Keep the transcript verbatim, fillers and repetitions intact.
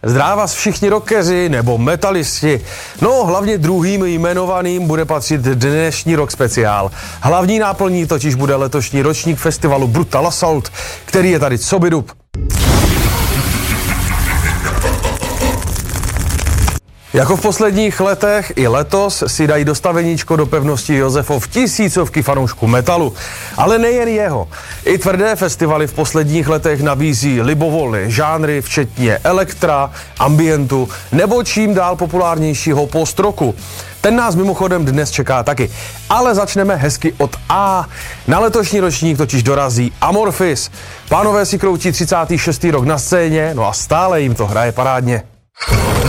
Zdrá vás všichni rockeři nebo metalisti. No, hlavně druhým jmenovaným bude patřit dnešní rock speciál. Hlavní náplní totiž bude letošní ročník festivalu Brutal Assault, který je tady coby dub. Jako v posledních letech i letos si dají dostaveníčko do pevnosti Josefov tisícovky fanoušků metalu. Ale nejen jeho. I tvrdé festivaly v posledních letech nabízí libovolné žánry, včetně elektra, ambientu nebo čím dál populárnějšího post-rocku. Ten nás mimochodem dnes čeká taky. Ale začneme hezky od A. Na letošní ročník totiž dorazí Amorphis. Pánové si kroutí třicátý šestý rok na scéně, no a stále jim to hraje parádně.